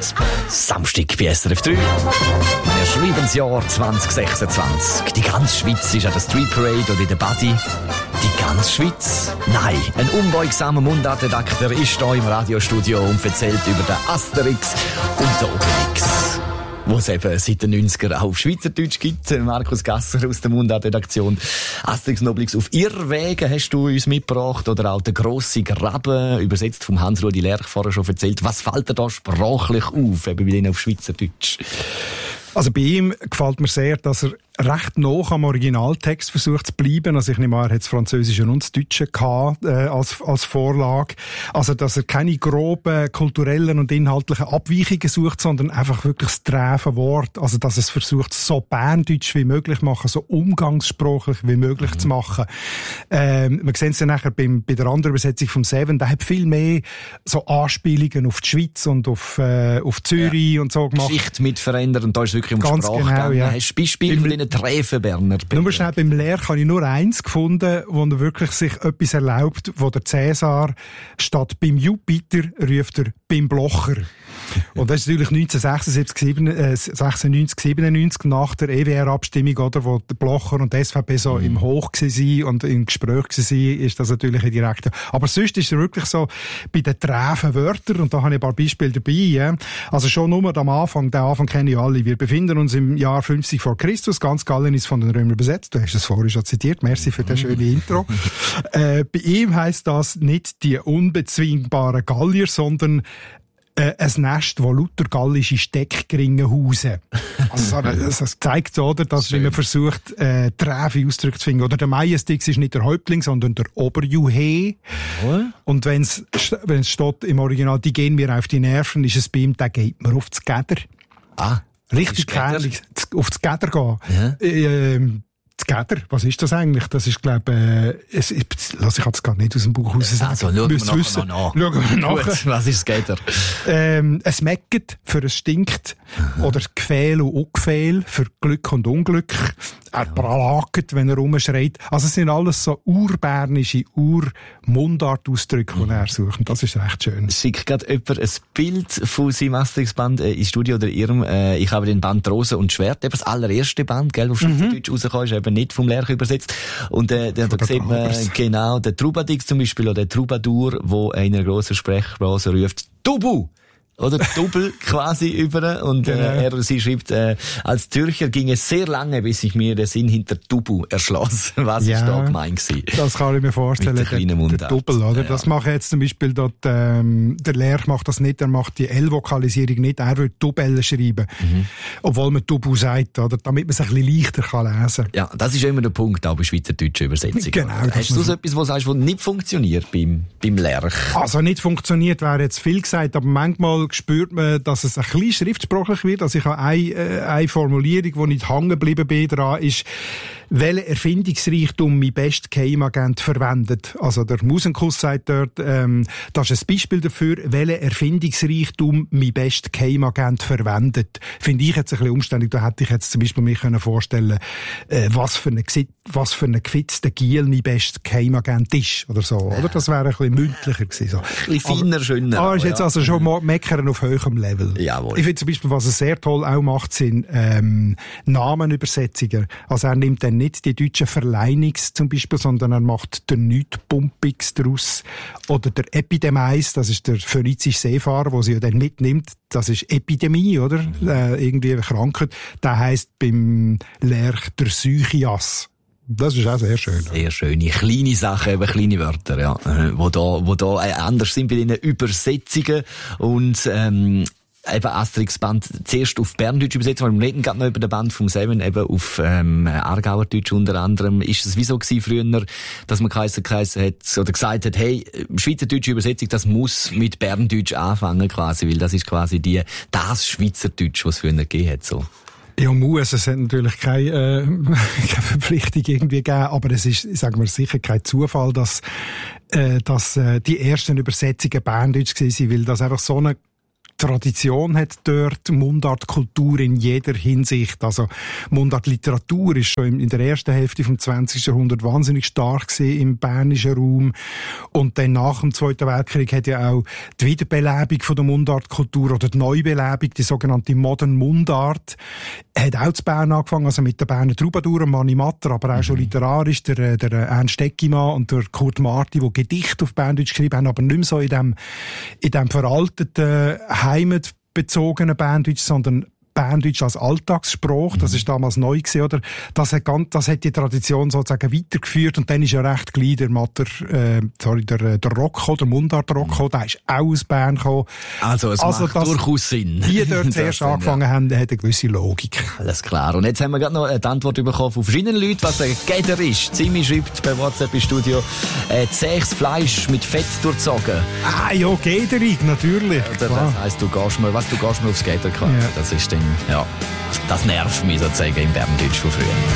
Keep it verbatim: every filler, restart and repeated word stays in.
Samstag bei S R F drei. Wir schreiben das Jahr zwanzig sechsundzwanzig. Die ganze Schweiz ist an der Street Parade oder in der Body. Die ganze Schweiz? Nein, ein unbeugsamer Mundartredakteur ist hier im Radiostudio und erzählt über den Asterix und den Obelix, wo es eben seit den neunzigern auch auf Schweizerdeutsch gibt. Markus Gasser aus der Mundart-Redaktion. Asterix und Obelix auf Irrwegen hast du uns mitgebracht. Oder auch der grosse Graben, übersetzt vom Hans-Rudi Lerch, vorher schon erzählt. Was fällt dir da sprachlich auf, eben bei denen auf Schweizerdeutsch? Also bei ihm gefällt mir sehr, dass er recht nah am Originaltext versucht zu bleiben. Also ich nehme an, er hat das Französische und das Deutsche gehabt, äh, als, als Vorlage. Also dass er keine groben kulturellen und inhaltlichen Abweichungen sucht, sondern einfach wirklich das träfe Wort. Also dass es versucht, so berndeutsch wie möglich machen, so umgangssprachlich wie möglich mhm. zu machen. Ähm, wir sehen es dann nachher beim, bei der anderen Übersetzung vom Seven, der hat viel mehr so Anspielungen auf die Schweiz und auf, äh, auf Zürich ja. und so gemacht. Geschichte mit verändern und da ist wirklich um Ganz Sprache genau, gegangen. ja. Hast du Beispiele von diesen Träfenberner? Nur schnell, beim Lerch habe ich nur eins gefunden, wo er wirklich sich etwas erlaubt, wo der Cäsar statt beim Jupiter ruft er beim Blocher. Und das ist natürlich neunzehnhundertsechsundsiebzig, sechsundneunzig, siebenundneunzig nach der E W R-Abstimmung, oder, wo der Blocher und die S V P so mhm. im Hoch waren und im Gespräch waren, ist das natürlich ein direkter. Aber sonst ist er wirklich so bei den träfen Wörtern, und da habe ich ein paar Beispiele dabei. Ja. Also schon nur am Anfang, den Anfang kennen ja alle. Wir befinden uns im Jahr fünfzig vor Christus, ganz Gallien ist von den Römern besetzt. Du hast es vorhin schon zitiert, merci für das schöne Intro. äh, bei ihm heisst das nicht die unbezwingbaren Gallier, sondern Äh, ein Nest, wo lauter gallische Steckgringe hausen. Also, das, das zeigt so, oder, dass wenn man versucht, äh, träfe Ausdrücke zu finden. Oder der Majestix ist nicht der Häuptling, sondern der Oberjuhe. Oh. Und wenn es steht im Original, die gehen mir auf die Nerven, ist es bei ihm, der geht mir auf das Gäder. Ah. Richtig gefährlich, auf das Gäder gehen. Ja. Äh, Das Gäder, was ist das eigentlich? Das ist, glaube äh, es, ich, lass ich jetzt gar nicht aus dem Buch raus sagen. Also, schauen wir nachher noch nach. Schauen wir nachher. Gut, was ist das Gäder? Ähm, es mecket für es stinkt. Aha. Oder Gefehl und Ungefehl für Glück und Unglück. Er pralaget, wenn er rumschreit. Also es sind alles so urbernische, ur-Mundart-Ausdrücke, die mhm. er sucht. Und das ist recht schön. Schickt gerade jemand ein Bild von seinem Asterix-Band äh, ins Studio oder ihrem. Äh, ich habe den Band Rose und Schwert, eben das allererste Band, gell, auf Schweizerdeutsch mhm. rausgekommen ist, eben nicht vom Lerch übersetzt. Und äh, da, da sieht man genau den Trubadix zum Beispiel, oder den Troubadour, wo in einer grossen Sprechblase ruft, Tubu! Oder Double quasi über. Und genau. äh, er, sie schreibt, äh, als Zürcher ging es sehr lange, bis ich mir den Sinn hinter Tubu erschloss. Was ja, ist da gemeint gewesen? Das kann ich mir vorstellen. Mit der, der, der Double, oder? Ja. Das macht jetzt zum Beispiel dort, ähm, der Lerch macht das nicht, er macht die L-Vokalisierung nicht, er will Double schreiben. Mhm. Obwohl man Tubu sagt, oder? Damit man es ein bisschen leichter kann lesen kann. Ja, das ist immer der Punkt, auch bei schweizerdeutschen Übersetzungen. Genau. Hast du so etwas, was sagst, was nicht funktioniert beim, beim Lerch? Also nicht funktioniert, wäre jetzt viel gesagt, aber manchmal spürt man, dass es ein bisschen schriftsprachlich wird. Also ich habe eine, äh, eine Formulierung, die nicht hängen geblieben bin dran, ist, welchen Erfindungsreichtum mein bester Geheimagent verwendet. Also der Musenkuss sagt dort, ähm, das ist ein Beispiel dafür, welchen Erfindungsreichtum mein bester Geheimagent verwendet. Finde ich jetzt ein bisschen umständlich. Da hätte ich jetzt zum Beispiel mir können vorstellen, äh, was für eine, was für eine gefitzte Giel mein bester Geheimagent ist. Oder so. Oder? Das wäre ein bisschen mündlicher gewesen. So. Ein bisschen feiner, schöner. Ah, ist jetzt ja. also schon mal meckern auf höherem Level. Jawohl. Ich finde zum Beispiel, was er sehr toll auch macht, sind ähm, Namenübersetzungen. Also er nimmt dann nicht die deutschen Verleinungs zum Beispiel, sondern er macht den Nütpumpix daraus. Oder der Epidemeis, das ist der phönizische Seefahrer, den sie ja dann mitnimmt. Das ist Epidemie, oder? Mhm. Äh, irgendwie eine Krankheit. Der heisst beim Lerch der Sychias. Das ist auch sehr schön. Sehr schöne, kleine Sachen, eben kleine Wörter, ja, wo da, wo da anders sind bei den Übersetzungen. Und, ähm, eben Asterix-Band zuerst auf Berndeutsch übersetzt, weil wir reden gerade noch über den Band vom Seven, eben auf ähm, Aargauerdeutsch unter anderem. Ist es wie so gewesen früher, dass man geheissen, geheissen hat, oder gesagt hat, hey, schweizerdeutsche Übersetzung, das muss mit Berndeutsch anfangen quasi, weil das ist quasi die, das Schweizerdeutsch, was es früher gegeben hat, so. Ja, muss. Es hat natürlich keine, äh, keine Verpflichtung irgendwie gegeben, aber es ist, sagen wir sicher, kein Zufall, dass, äh, dass äh, die ersten Übersetzungen Berndeutsch gewesen sind, weil das einfach so eine Tradition hat dort, Mundartkultur in jeder Hinsicht. Also Mundartliteratur ist schon in der ersten Hälfte vom zwanzigsten Jahrhundert wahnsinnig stark gewesen im bernischen Raum. Und dann nach dem Zweiten Weltkrieg hat ja auch die Wiederbelebung von der Mundartkultur oder die Neubelebung, die sogenannte Modern Mundart, hat auch zu Bern angefangen, also mit der Berner Troubadour, Mani Matter, aber auch schon literarisch, der, der Ernst Eggimann und der Kurt Marti, die Gedichte auf Berndeutsch geschrieben haben, aber nicht mehr so in dem, in dem veralteten, heimatbezogenen Berndeutsch, sondern Berndeutsch als Alltagssprache, das ist damals neu gewesen, oder? Das hat, ganz, das hat die Tradition sozusagen weitergeführt und dann ist ja recht gleich der Matter, äh, sorry, der, der Rocco, der Mundart-Rocco, der ist auch aus Bern gekommen. Also es also, macht durchaus Sinn. Die dort zuerst angefangen ja. haben, hat eine gewisse Logik. Alles klar. Und jetzt haben wir gerade noch eine Antwort bekommen von verschiedenen Leuten, was ein Gäder ist. Zimi schreibt bei WhatsApp im Studio, äh, zähes Fleisch mit Fett durchzogen. Ah ja, Gäderig, natürlich. Also, das heisst, du gehst mal, was, du gehst mal aufs Gäder. Ja. Das ist dann, ja, das nervt mich sozusagen im Berndeutsch von früher.